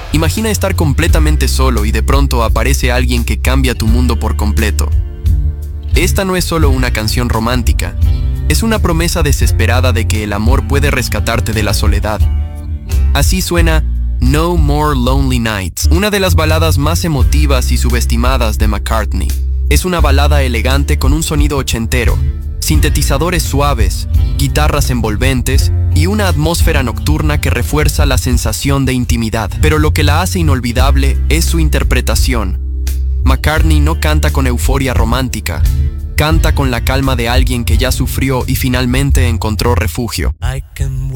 Imagina estar completamente solo y de pronto aparece alguien que cambia tu mundo por completo. Esta no es solo una canción romántica, es una promesa desesperada de que el amor puede rescatarte de la soledad. Así suena No More Lonely Nights, una de las baladas más emotivas y subestimadas de McCartney. Es una balada elegante con un sonido ochentero, sintetizadores suaves, guitarras envolventes y una atmósfera nocturna que refuerza la sensación de intimidad. Pero lo que la hace inolvidable es su interpretación. McCartney no canta con euforia romántica, canta con la calma de alguien que ya sufrió y finalmente encontró refugio.